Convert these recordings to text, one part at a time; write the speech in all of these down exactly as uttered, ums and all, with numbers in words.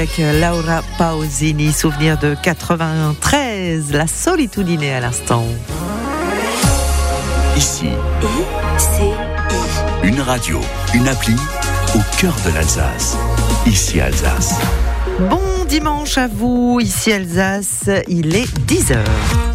Avec Laura Pausini, souvenir de quatre-vingt-treize, la Solitudine à l'instant. Ici, I C I. Une radio, une appli au cœur de l'Alsace. Ici Alsace. Bon dimanche à vous, ici Alsace, il est dix heures.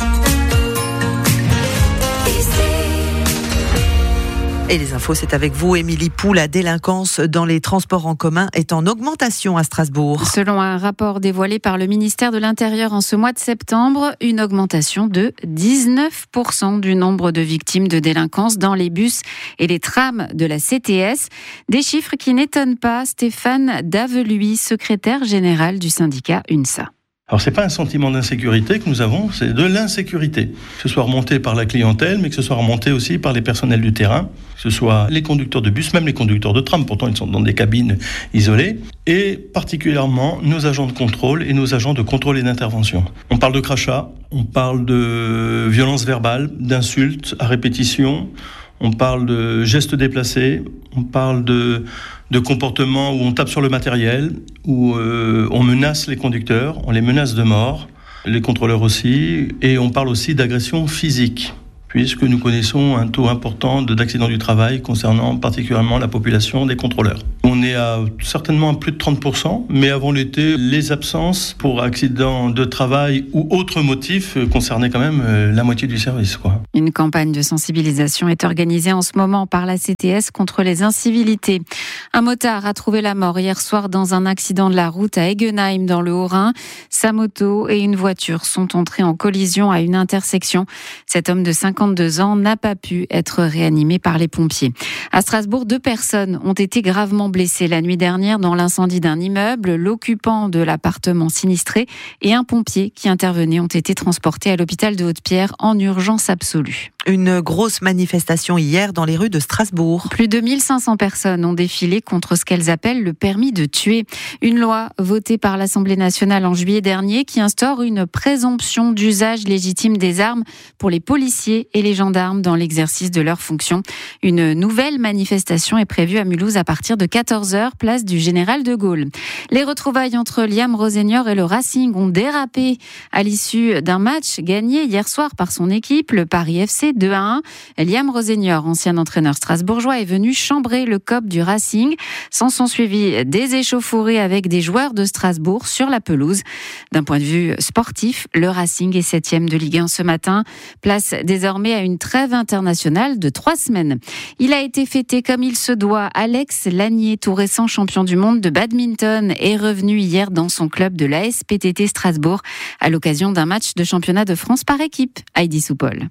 Et les infos, c'est avec vous, Émilie Pou. La délinquance dans les transports en commun est en augmentation à Strasbourg. Selon un rapport dévoilé par le ministère de l'Intérieur en ce mois de septembre, une augmentation de dix-neuf pour cent du nombre de victimes de délinquance dans les bus et les trams de la C T S. Des chiffres qui n'étonnent pas Stéphane Daveluy, secrétaire général du syndicat UNSA. Alors c'est pas un sentiment d'insécurité que nous avons, c'est de l'insécurité. Que ce soit remonté par la clientèle, mais que ce soit remonté aussi par les personnels du terrain, que ce soit les conducteurs de bus, même les conducteurs de tram, pourtant ils sont dans des cabines isolées, et particulièrement nos agents de contrôle et nos agents de contrôle et d'intervention. On parle de crachats, on parle de violences verbales, d'insultes à répétition, on parle de gestes déplacés, on parle de, de comportements où on tape sur le matériel, où euh, on menace les conducteurs, on les menace de mort, les contrôleurs aussi, et on parle aussi d'agression physique, puisque nous connaissons un taux important de, d'accidents du travail concernant particulièrement la population des contrôleurs. On est à certainement à plus de trente pour cent, mais avant l'été, les absences pour accidents de travail ou autres motifs concernaient quand même la moitié du service, quoi. Une campagne de sensibilisation est organisée en ce moment par la C T S contre les incivilités. Un motard a trouvé la mort hier soir dans un accident de la route à Eggenheim dans le Haut-Rhin. Sa moto et une voiture sont entrées en collision à une intersection. Cet homme de cinquante-deux ans n'a pas pu être réanimé par les pompiers. À Strasbourg, deux personnes ont été gravement blessées la nuit dernière dans l'incendie d'un immeuble. L'occupant de l'appartement sinistré et un pompier qui intervenait ont été transportés à l'hôpital de Haute-Pierre en urgence absolue. Une grosse manifestation hier dans les rues de Strasbourg. Plus de mille cinq cents personnes ont défilé contre ce qu'elles appellent le permis de tuer. Une loi votée par l'Assemblée nationale en juillet dernier qui instaure une présomption d'usage légitime des armes pour les policiers et les gendarmes dans l'exercice de leurs fonctions. Une nouvelle manifestation est prévue à Mulhouse à partir de quatorze heures, place du Général de Gaulle. Les retrouvailles entre Liam Rosenior et le Racing ont dérapé à l'issue d'un match gagné hier soir par son équipe, le Paris F C deux à un. Liam Rosenior, ancien entraîneur strasbourgeois, est venu chambrer le C O P du Racing. S'en sont suivis des échauffourées avec des joueurs de Strasbourg sur la pelouse. D'un point de vue sportif, le Racing est septième de Ligue un ce matin. Place désormais à une trêve internationale de trois semaines. Il a été fêté comme il se doit. Alex Lanier, tout récent champion du monde de badminton, est revenu hier dans son club de l'A S P T T Strasbourg à l'occasion d'un match de championnat de France par équipe. Heidi Soupol.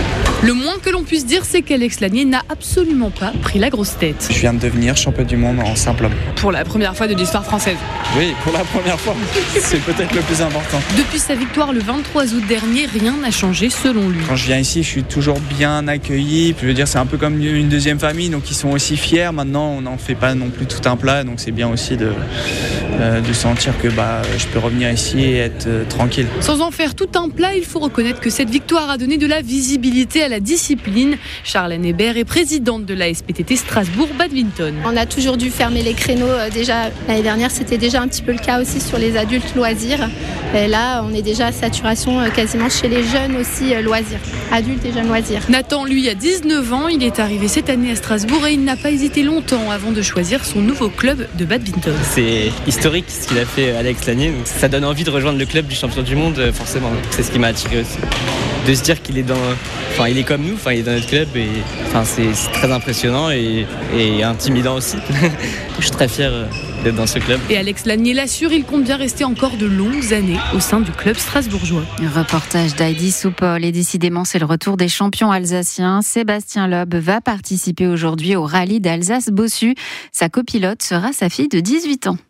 Le moins que l'on puisse dire, c'est qu'Alex Lanier n'a absolument pas pris la grosse tête. Je viens de devenir champion du monde en simple homme. Pour la première fois de l'histoire française. Oui, pour la première fois. C'est peut-être le plus important. Depuis sa victoire le vingt-trois août dernier, rien n'a changé selon lui. Quand je viens ici, je suis toujours bien accueilli. Je veux dire, c'est un peu comme une deuxième famille, donc ils sont aussi fiers. Maintenant, on n'en fait pas non plus tout un plat, donc c'est bien aussi de, euh, de sentir que bah, je peux revenir ici et être euh, tranquille. Sans en faire tout un plat, il faut reconnaître que cette victoire a donné de la visibilité à la discipline. Charlène Hébert est présidente de l'A S P T T Strasbourg Badminton. On a toujours dû fermer les créneaux. Déjà l'année dernière, c'était déjà un petit peu le cas aussi sur les adultes loisirs. Et là, on est déjà à saturation quasiment chez les jeunes aussi loisirs, adultes et jeunes loisirs. Nathan, lui, a dix-neuf ans. Il est arrivé cette année à Strasbourg et il n'a pas hésité longtemps avant de choisir son nouveau club de badminton. C'est historique ce qu'il a fait Alex Lanier. Donc ça donne envie de rejoindre le club du champion du monde, forcément. C'est ce qui m'a attiré aussi. De se dire qu'il est dans, enfin il est comme nous, enfin il est dans notre club et enfin c'est, c'est très impressionnant et, et intimidant aussi. Je suis très fier d'être dans ce club. Et Alex Lanier l'assure, il compte bien rester encore de longues années au sein du club strasbourgeois. Reportage d'Heidi Soupol et décidément c'est le retour des champions alsaciens. Sébastien Loeb va participer aujourd'hui au rallye d'Alsace-Bossu. Sa copilote sera sa fille de dix-huit ans.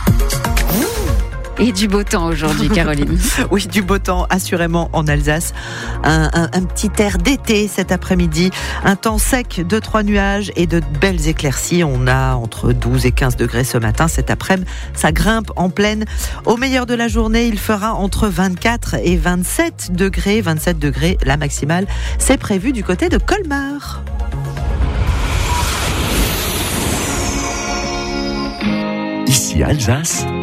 Et du beau temps aujourd'hui, Caroline. Oui, du beau temps, assurément, en Alsace. Un, un, un petit air d'été cet après-midi. Un temps sec, deux trois nuages et de belles éclaircies. On a entre douze et quinze degrés ce matin. Cet après-midi, ça grimpe en pleine. Au meilleur de la journée, il fera entre vingt-quatre et vingt-sept degrés. vingt-sept degrés, la maximale. C'est prévu du côté de Colmar. Ici Alsace.